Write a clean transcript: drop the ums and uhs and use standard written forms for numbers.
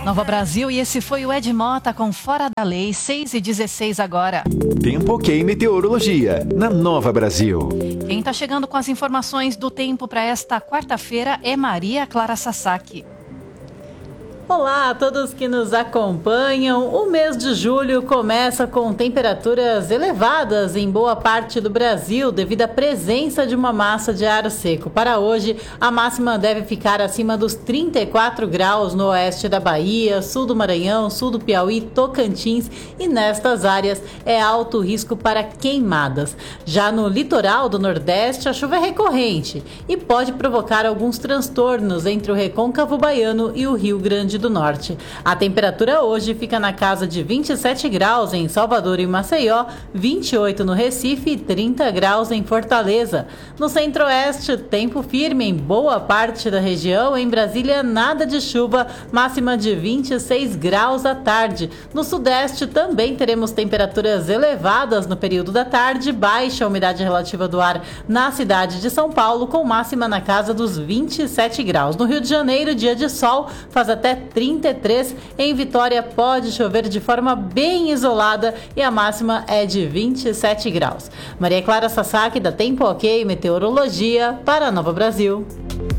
Nova Brasil, e esse foi o Ed Mota com Fora da Lei, 6h16 agora. Tempo OK Meteorologia, na Nova Brasil. Quem está chegando com as informações do tempo para esta quarta-feira é Maria Clara Sasaki. Olá a todos que nos acompanham. O mês de julho começa com temperaturas elevadas em boa parte do Brasil devido à presença de uma massa de ar seco. Para hoje, a máxima deve ficar acima dos 34 graus no oeste da Bahia, sul do Maranhão, sul do Piauí, Tocantins, e nestas áreas é alto risco para queimadas. Já no litoral do Nordeste, a chuva é recorrente e pode provocar alguns transtornos entre o Recôncavo Baiano e o Rio Grande do Norte. A temperatura hoje fica na casa de 27 graus em Salvador e Maceió, 28 no Recife e 30 graus em Fortaleza. No Centro-Oeste, tempo firme em boa parte da região. Em Brasília, nada de chuva, máxima de 26 graus à tarde. No Sudeste, também teremos temperaturas elevadas no período da tarde, baixa a umidade relativa do ar na cidade de São Paulo, com máxima na casa dos 27 graus. No Rio de Janeiro, dia de sol, faz até 33. Em Vitória pode chover de forma bem isolada e a máxima é de 27 graus. Maria Clara Sasaki, da Tempo OK Meteorologia, para a Nova Brasil.